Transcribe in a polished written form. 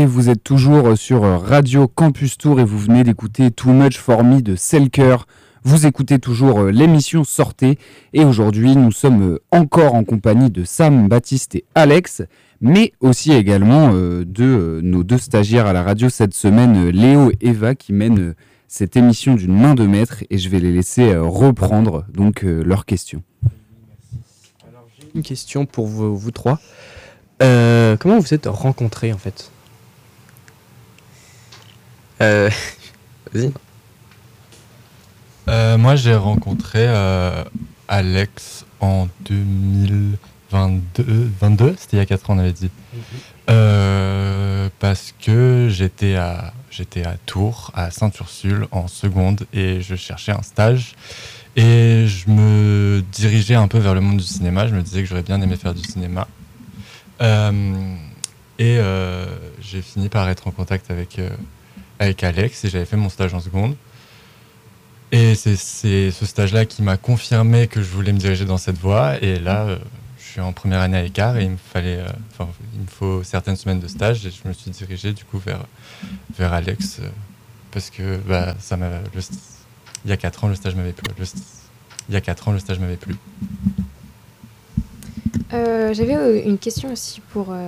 santé, vous êtes toujours sur Radio Campus Tour et vous venez d'écouter Too Much For Me de Selker. Vous écoutez toujours l'émission Sortez et aujourd'hui nous sommes encore en compagnie de Sam, Baptiste et Alex, mais aussi également de nos deux stagiaires à la radio cette semaine, Léo et Eva, qui mènent cette émission d'une main de maître et je vais les laisser reprendre donc leurs questions. Alors j'ai une question pour vous trois. Comment vous êtes rencontrés en fait? Vas-y. Moi j'ai rencontré Alex en 2022, c'était il y a 4 ans on avait dit. Parce que j'étais à Tours, à Sainte-Ursule en seconde et je cherchais un stage et je me dirigeais un peu vers le monde du cinéma, je me disais que j'aurais bien aimé faire du cinéma. J'ai fini par être en contact avec Alex et j'avais fait mon stage en seconde. Et c'est ce stage-là qui m'a confirmé que je voulais me diriger dans cette voie. Et là, je suis en première année à Écart et il me faut certaines semaines de stage et je me suis dirigé du coup vers Alex parce que il y a 4 ans le stage m'avait plu. J'avais une question aussi pour